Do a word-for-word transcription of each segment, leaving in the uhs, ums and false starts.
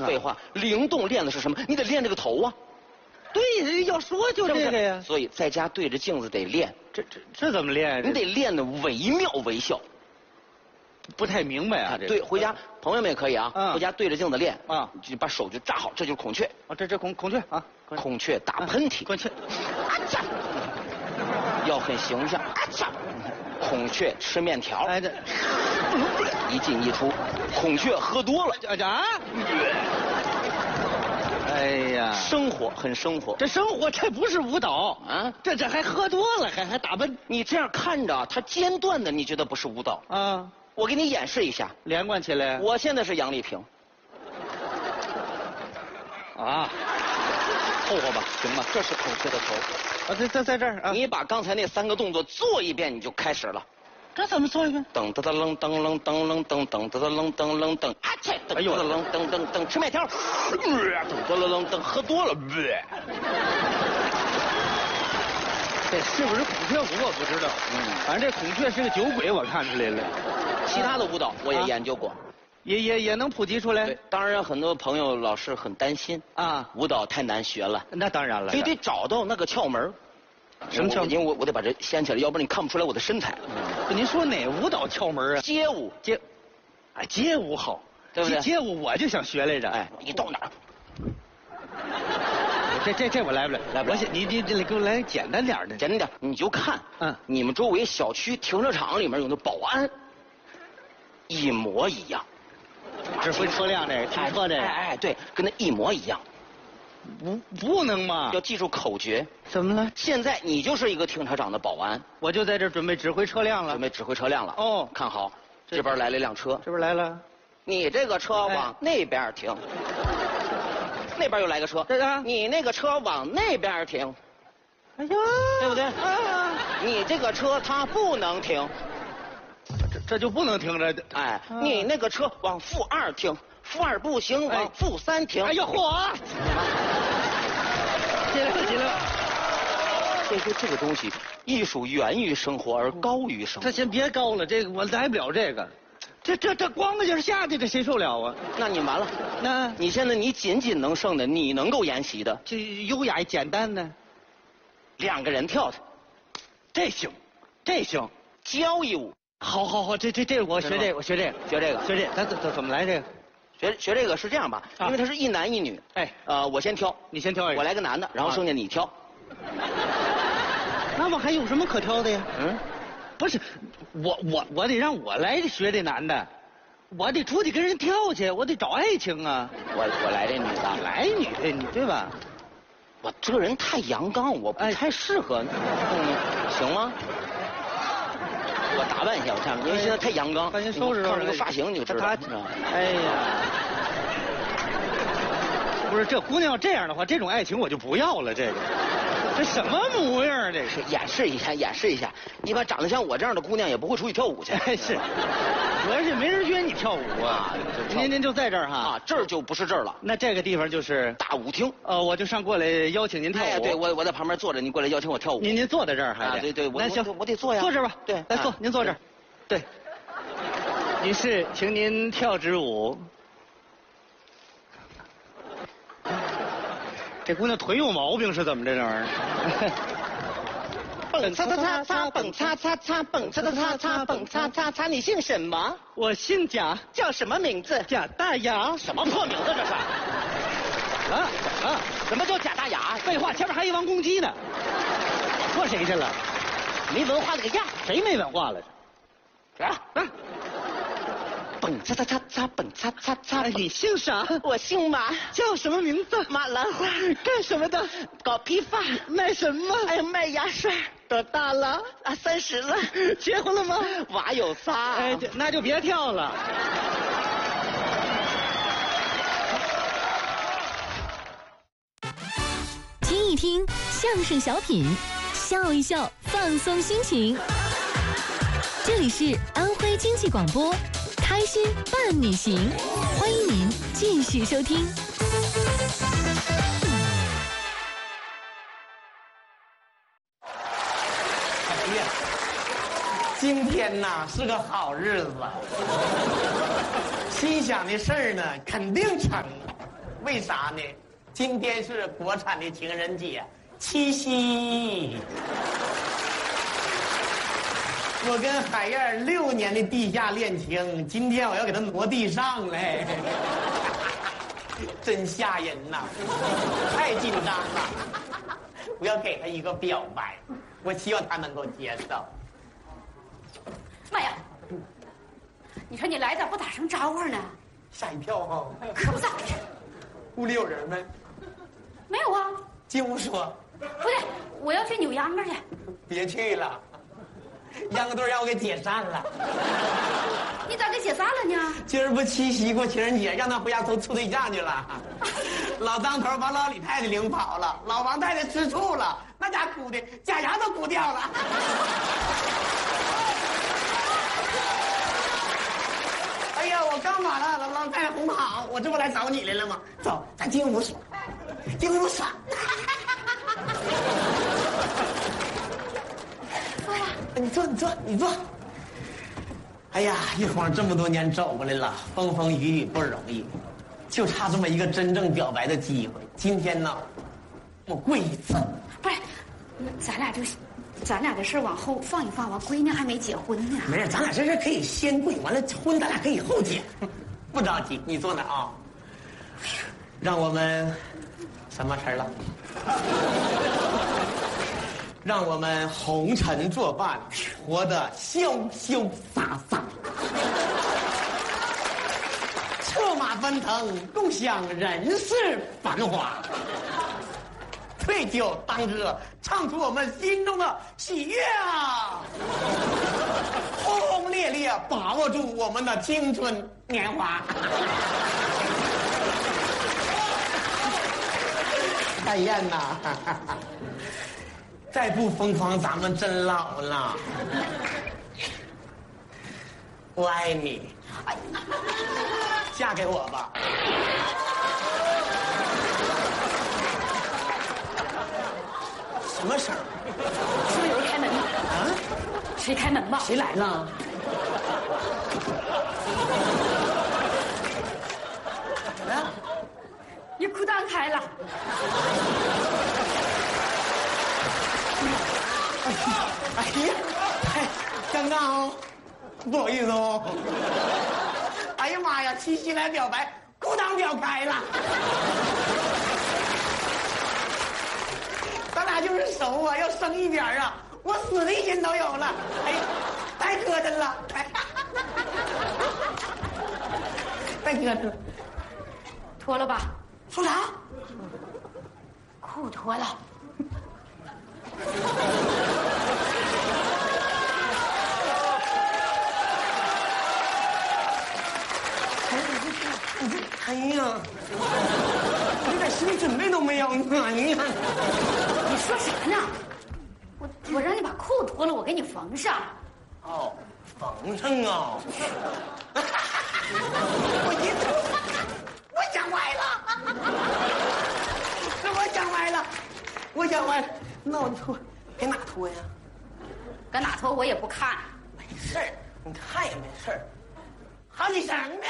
啊。 废话，灵动练的是什么？你得练这个头啊。 对，要说就这个呀。 所以在家对着镜子得练。 这这这怎么练？ 你得练得惟妙惟肖。 不太明白啊。 对，回家朋友们也可以啊。 嗯。 回家对着镜子练啊， 就把手就扎好，这就是孔雀。 啊，这这孔孔雀啊， 孔雀打喷嚏。 孔雀。 啊嚓！要很形象。啊嚓！孔雀吃面条。 哎这。 一进一出，孔雀喝多了。 啊啊！哎呀， 生活很生活， 这生活这不是舞蹈啊， 这这还喝多了，还还打奔。 你这样看着它间断的，你觉得不是舞蹈啊？ 我给你演示一下， 连贯起来。 我现在是杨丽萍。 啊，凑合吧，行吧。 这是孔雀的头。 啊，在在在这儿啊。 你把刚才那三个动作做一遍，你就开始了。 这怎么做一遍？ 噔噔噔楞噔楞噔楞噔噔噔楞噔楞噔啊切！哎呦，噔楞噔噔噔吃面条，噔噔楞噔喝多了。 这是不是孔雀舞我不知道，嗯，反正这孔雀是个酒鬼，我看出来了。 其他的舞蹈我也研究过，啊、 也也也能普及出来。 对，当然很多朋友老是很担心啊， 舞蹈太难学了。 那当然了， 所以得找到那个窍门。 什么窍门？ 因为我我得把这掀起来，要不然你看不出来我的身材。 嗯、您说哪舞蹈窍门啊？ 街舞， 街，哎，街舞好， 对不对？ 街舞我就想学来着。 哎，你到哪儿？ 这这这我来不了，来不了。我你你你给我来简单点的， 简单点，你就看， 嗯， 你们周围小区停车场里面有那保安，一模一样。 指挥车辆这个，停车这个， 哎哎对，跟那一模一样。 不不能嘛， 要记住口诀。 怎么了？ 现在你就是一个停车场的保安， 我就在这准备指挥车辆了。 准备指挥车辆了。哦，看好，这边来了一辆车， 这边来了， 你这个车往那边停。那边又来个车， 对啊， 你那个车往那边停。 哎呀， 对不对？ 啊， 你这个车它不能停， 这这就不能停着。 哎，啊、你那个车往负二停。负二不行，往负三停。 哎呦嚯！进来了，进来了。 所以说这个东西，艺术源于生活而高于生活。 他先别高了，这个我来不了这个。这这这光个劲儿下去，这谁受了啊？ 那你完了。 那你现在你仅仅能剩的，你能够研习的， 这优雅简单的， 两个人跳的， 这行，这行。 交谊舞， 好好好，这这这我学这个，我学这个， 学这个， 学这个。咱怎怎怎么来这个？ 学学这个是这样吧，因为他是一男一女， 哎， 呃，我先挑， 你先挑一个， 我来个男的，然后剩下你挑。 那我还有什么可挑的呀？嗯，不是，我我我得让我来学这男的，我得出去跟人跳去，我得找爱情啊。 我我来这女的， 你来女的，你对吧？ 我这个人太阳刚，我不太适合，嗯，行吗？我打扮一下，我看，因为现在太阳刚， 赶紧收拾收拾。 看这个发型你就知道。 哎呀，不是这姑娘要这样的话，这种爱情我就不要了。这个，这什么模样？这是演示一下，演示一下。一般长得像我这样的姑娘也不会出去跳舞去。 是，主要是没人约你跳舞啊。您您就在这儿哈。 啊，这儿就不是这儿了。 那这个地方就是大舞厅。 呃，我就上过来邀请您跳舞。 哎，对我我在旁边坐着，您过来邀请我跳舞。 您您坐在这儿还啊？对对， 那行， 我得坐呀。 坐这儿吧。 对， 来坐，您坐这儿。对。女士，请您跳支舞。这姑娘腿有毛病是怎么着这玩意儿？ 蹦擦擦擦擦，蹦擦擦擦，蹦擦擦擦擦，蹦擦擦擦。你姓什么？ 我姓贾， 叫什么名字？ 贾大牙。 什么破名字这是？ 啊啊！ 什么叫贾大牙？ 废话，前面还一王公鸡呢。说谁去了？ 没文化那个样。 谁没文化了？ 啊啊！蹦擦擦擦擦，蹦擦擦擦。 你姓啥？ 我姓马。 叫什么名字？ 马兰花。 干什么的？ 搞批发。 卖什么？ 哎呀，卖牙刷。 多大了？ 啊，三十了。 结婚了吗？ 娃有仨。 哎，那就别跳了。 听一听相声小品，笑一笑，放松心情。这里是安徽经济广播，开心伴你行，欢迎您继续收听。 哎呀，今天呐是个好日子，心想的事儿呢肯定成。 为啥呢？今天是国产的情人节，七夕。我跟海燕六年的地下恋情，今天我要给她挪地上来，真吓人呐！太紧张了。我要给她一个表白，我希望她能够接受。 妈呀！你说你来咋不打声招呼呢？ 吓一跳哈！ 可不咋的。 屋里有人没？ 没有啊。 进屋说。 不对，我要去扭秧歌去。 别去了，秧歌队让我给解散了。 你咋给解散了呢？ 今儿不七夕过情人节，让他回家处处对象去了。老张头把老李太太领跑了，老王太太吃醋了，那家哭的假牙都哭掉了。哎呀，我刚把那老老太太哄好，我这不来找你来了吗？走，咱进屋说，进屋说。你坐，你坐，你坐。哎呀，一晃这么多年走过来了，风风雨雨不容易，就差这么一个真正表白的机会。今天呢，我跪一次。 不是，咱俩就，咱俩的事往后放一放，我闺女还没结婚呢。 没事，咱俩这事可以先跪，完了婚咱俩可以后结，不着急。你坐那啊，让我们什么词儿了？让我们红尘作伴，活得潇潇洒洒，策马奔腾，共享人世繁华。对酒当歌，唱出我们心中的喜悦啊！轰轰烈烈，把握住我们的青春年华。海燕呐，再不疯狂，咱们真老了。我爱你，嫁给我吧。什么声儿？ 是不是有人开门？ 啊？ 谁开门吧？ 谁来了？啊？ 你裤裆开了。 哎呀，哎，刚刚哦，不好意思哦。哎呀妈呀，七夕来表白，裤裆表开了。咱俩就是熟啊，要生一点啊，我死的心都有了。哎，太磕碜了，哎，太磕碜了。 脱了吧。 说啥？ 裤脱了。 哎呀，我一点心理准备都没有呢！哎呀， 你说啥呢？我我让你把裤脱了，我给你缝上。 哦，缝上啊！我一脱，我想歪了，是我想歪了，我想歪了。那我脱，给哪脱呀？ 搁哪脱我也不看。 没事儿，你看也没事儿。好几绳呢。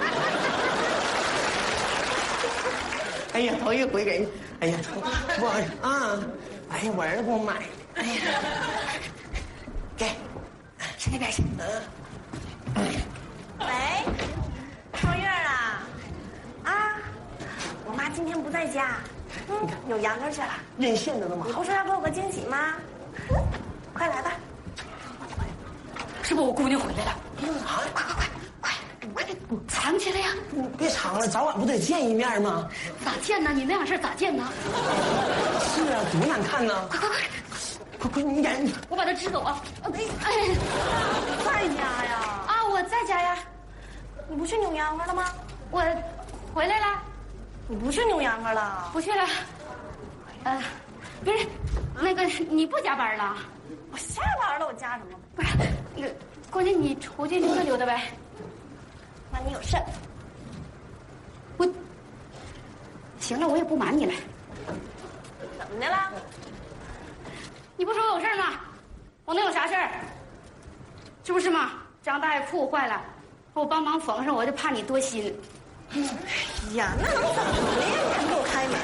哎呀，头一回给你，哎呀，我啊，哎呀，我儿子给我买的，哎呀，给， 上那边去。 嗯。 喂，双月啊，啊，我妈今天不在家，嗯，扭秧歌去了。 任性的都嘛。 你不说要给我个惊喜吗？嗯，快来吧。 是不是我姑娘回来了？ 啊， 快快快快快点藏起来呀！ 你别藏了，早晚不得见一面吗？ 咋见呢？你那样事咋见呢？ 是啊，多难看呢！ 快快快， 快快，你演， 我把他支走啊！哎， 在家呀？ 啊，我在家呀。 你不去扭秧歌了吗？ 我回来了。 你不去扭秧歌了？ 不去了。呃，不是，那个你不加班了？ 我下班了，我加什么？ 不是，那个姑娘，你出去溜达溜达呗。 那你有事？ 我行了，我也不瞒你了。 怎么的了？ 你不说我有事吗？我能有啥事儿？是不是嘛？张大爷裤坏了，我帮忙缝上，我就怕你多心。 呀，那能怎么的呀？你还不给我开门？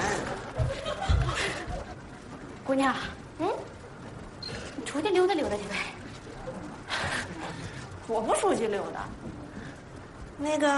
姑娘，嗯，你出去溜达溜达去呗。 我不出去溜达。那个，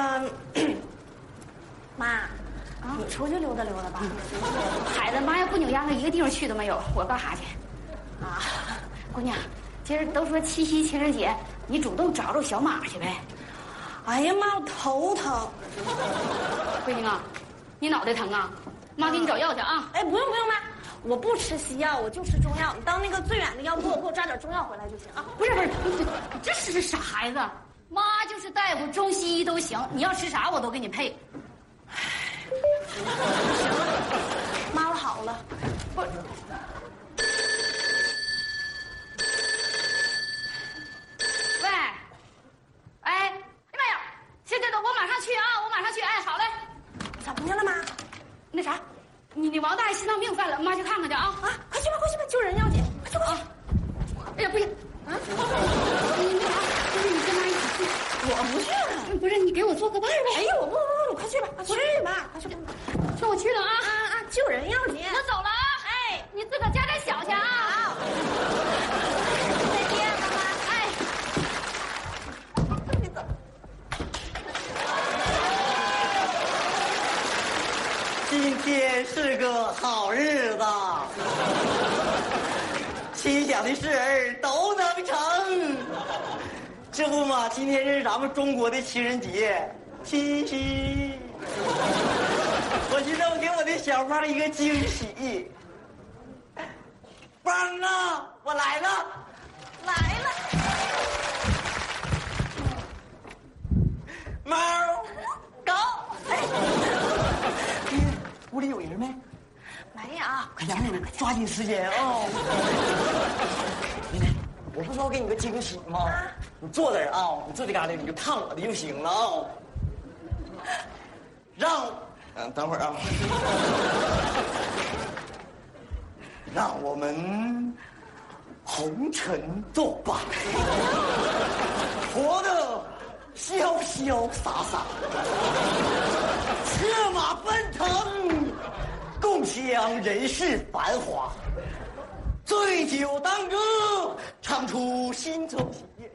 妈，啊，你出去溜达溜达吧。 孩子，妈要不扭秧歌，一个地方去都没有，我干啥去？ 啊， 姑娘，今儿都说七夕情人节，你主动找找小马去呗。 哎呀妈，我头疼。 闺女啊，你脑袋疼啊？妈给你找药去啊。 哎，不用不用，妈，我不吃西药，我就吃中药。你到那个最远的药铺，给我抓点中药回来就行啊。 不是不是，你这是傻孩子。妈就是大夫，中西医都行，你要吃啥我都给你配。 行了，妈，我好了。 不是。喂，哎，哎呀妈呀！现在的我马上去啊，我马上去。哎，好嘞。 怎么的了，妈？ 那啥，你你王大爷心脏病犯了，妈去看看去啊！ 啊，快去吧，快去吧，救人要紧，快去快去！ 哎呀，不行，啊，你那啥，不是你跟妈一起去？ 我不去了。 不是你给我做个伴呗？ 哎呀，我不不不，你快去吧，快去吧，快去吧。 那我去了啊！ 啊啊，救人要紧。 我走了啊！哎，你自个儿加点小去啊！ 好。再见，妈妈。 哎， 你走。 今天是个好日子，心想的事儿都能成。这不嘛，今天是咱们中国的情人节，七夕。我寻思我给我的小芳一个惊喜。芳啊，我来了， 来了。 猫， 狗。哎， 屋里有人没？ 没有。 快点，快点，抓紧时间啊！奶奶，我不是要给你个惊喜吗？你坐这儿啊，你坐这嘎达，你就看我的就行了啊。让，嗯，等会儿啊，让我们红尘作伴，活得潇潇洒洒，策马奔腾，共享人世繁华，醉酒当歌，唱出心中喜悦，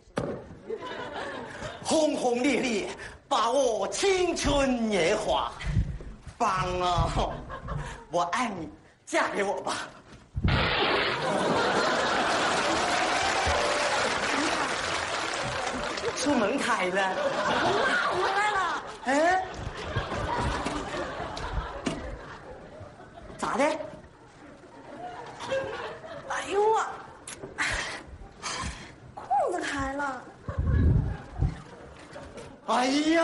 轰轰烈烈，把握青春年华。芳啊，我爱你，嫁给我吧。出门开了， 我妈回来了。 哎，咋的？ 哎呦我，裤子开了。 哎呀，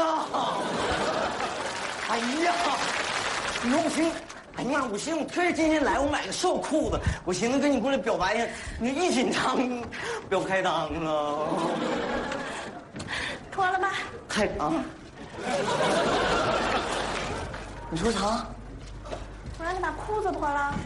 哎呀，你说我寻，哎呀妈，我寻思我特意今天来，我买个瘦裤子，我寻思跟你过来表白一下，你一紧张，表不开裆了。 脱了吧。 开啊！你说啥？ 我让你把裤子脱了。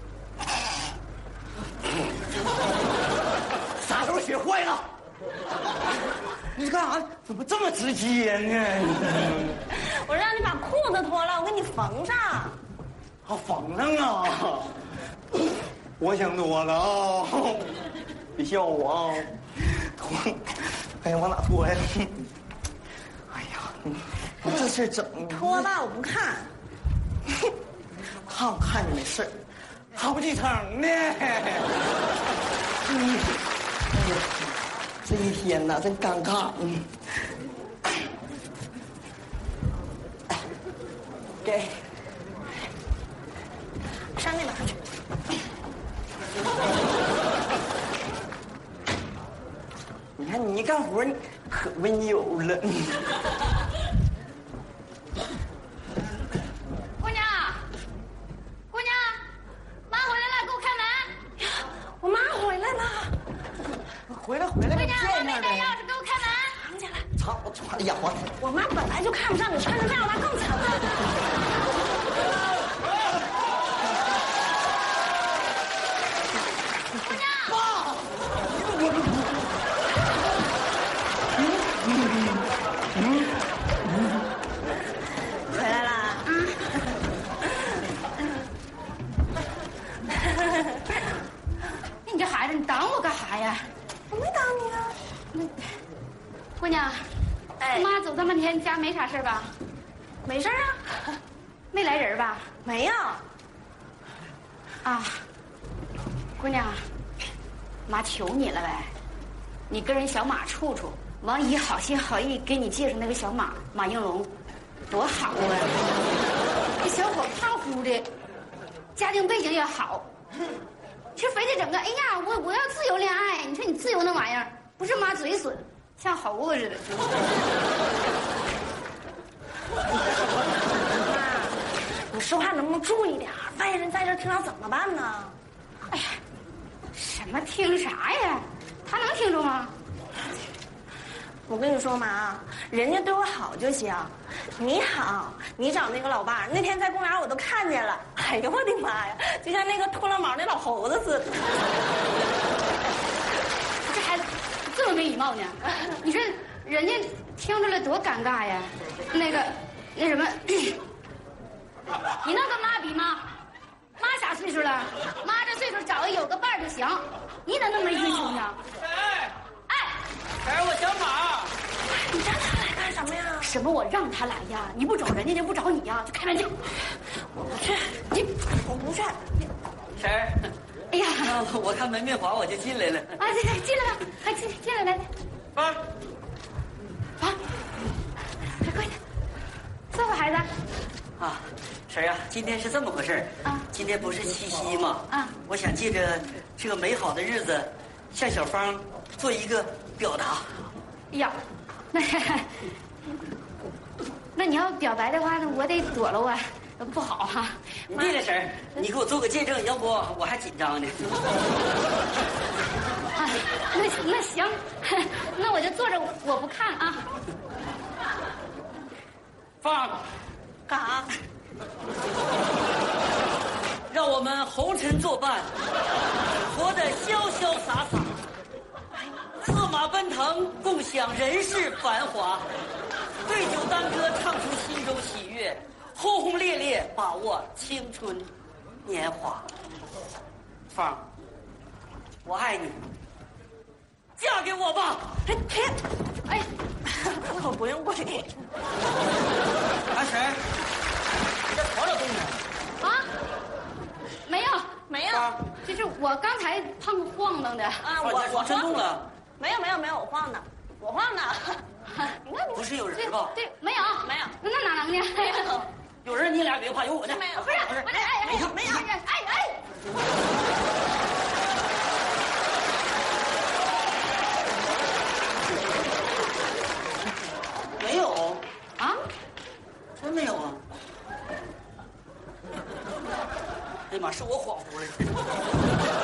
啥时候学坏了？你干啥？怎么这么直接呢？ 我让你把裤子脱了，我给你缝上。 好缝上啊！我想多了啊！别笑我啊！脱！哎呀，往哪脱呀？哎呀，你这事整的。 脱吧，我不看。 看不看也没事，好几层呢。嗯，哎呀，这一天呐，真尴尬。嗯，给， 上那边去。 你看你一干活，你可温柔了。 姑娘，姑娘，妈回来了，给我开门。 我妈回来了。 回来回来， 姑娘，我见面呗。 没带钥匙，给我开门。 藏起来。 操！我操！哎呀，我我妈本来就看不上你，穿成这样，她更惨了。回来啦！啊， 姑娘， 哎， 妈走这么天，家没啥事吧？ 没事啊， 没来人吧？ 没有。 啊，姑娘，妈求你了呗，你跟人小马处处，王姨好心好意给你介绍那个小马马应龙，多好啊！这小伙胖乎的，家庭背景也好，这非得整个哎呀，我我要自由恋爱，你说你自由那玩意儿，不是妈嘴损，像猴子似的。 妈，你说话能不能注意点？外人在这听到怎么办呢？ 哎呀，什么听啥呀？他能听着吗？ 我跟你说妈，人家对我好就行。你好，你找那个老伴儿，那天在公园我都看见了。哎呦我的妈呀，就像那个脱了毛的老猴子似的。 这孩子这么没礼貌呢？你说人家听出来多尴尬呀？那个，那什么，你能跟妈比吗？妈啥岁数了？妈这岁数找个有个伴儿就行。你咋那么没追求呢？ 哎， 哎， 哎，我小马。 你让他来干什么呀？ 什么？我让他来呀？你不找人家，人不找你呀？就开玩笑。 我不去， 你， 我不去。 婶儿， 哎呀， 我看门面滑，我就进来了。 啊，进来进来吧，快进进来来来。 妈， 啊，快快点，坐会孩子。 啊，婶儿啊，今天是这么回事儿啊， 今天不是七夕吗？ 啊， 我想借着这个美好的日子，向小芳做一个表达。 呀，那那你要表白的话，那我得躲了啊，不好哈、啊。 对了，婶儿，你给我做个见证，要不我还紧张呢。 啊，那那行，那我就坐着，我不看啊。 芳， 干啥？ 让我们红尘作伴，活得潇潇洒洒，策马奔腾，共享人世繁华，对酒当歌，唱出心中喜悦，轰轰烈烈把握青春年华。芳，我爱你，嫁给我吧！ 哎天，哎，我不用跪。 阿婶儿，你这床咋动呢？ 啊，没有没有就是我刚才碰晃荡的。 啊， 我我我真动了。 没有没有没有，我晃的，我晃的。你看你不是有对人吧？ 对，没有没有那哪能呢？ 没有有人你俩别怕，有我呢。 没有不是不是，哎哎哎，没有哎哎。 没有啊？ 真没有啊！哎呀妈，是我恍惚了。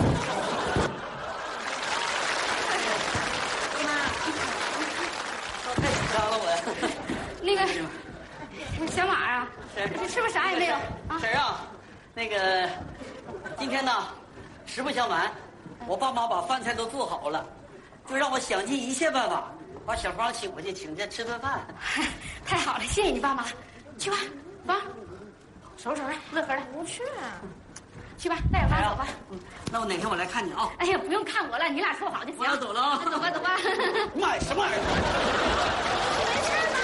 说太紧张了我。 那个小马啊， 是是不是啥也没有啊？ 婶儿啊，那个今天呢，实不相瞒，我爸妈把饭菜都做好了，就让我想尽一切办法把小芳请回去，请家吃顿饭。 太好了，谢谢你爸妈。去吧，芳，收拾收拾，乐呵的。 不去啊。 去吧，带着妈走吧。 嗯，那我哪天我来看你啊？ 哎呀，不用看我了，你俩说好就行。 我要走了啊！ 走吧，走吧。 妈呀，什么玩意儿？ 没事吧？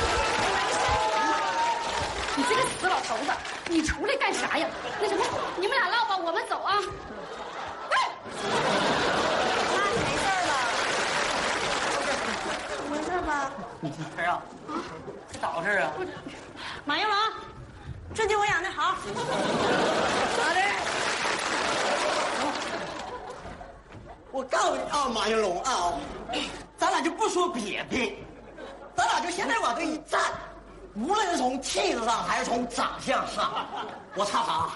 你这个死老头子，你出来干啥呀？那什么，你们俩唠吧，我们走啊。哎， 妈，你没事吧？没事吧？ 婶儿啊，这咋回事啊？ 马应龙，这鸡我养的好。 咋的？我告诉你啊，马应龙啊，咱俩就不说别的，咱俩就现在往这一站，无论是从气质上还是从长相上，我差啥？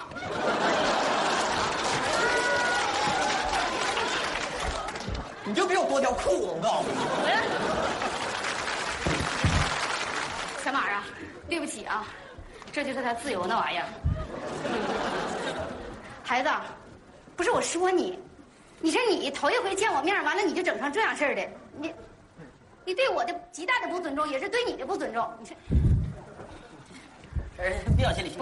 你就比我多条裤子，我告诉你。 回来。小马啊，对不起啊，这就是他自由那玩意儿。孩子，不是我说你，你说你头一回见我面，完了你就整成这样式儿的，你，你对我的极大的不尊重，也是对你的不尊重。你说， 婶儿，别往心里去。